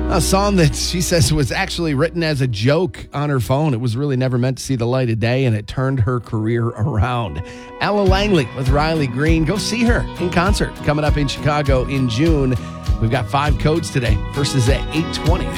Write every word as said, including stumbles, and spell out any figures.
A song that she says was actually written as a joke on her phone. It was really never meant to see the light of day, and it turned her career around. Ella Langley with Riley Green. Go see her in concert coming up in Chicago in June. We've got five codes today. First is at eight twenty.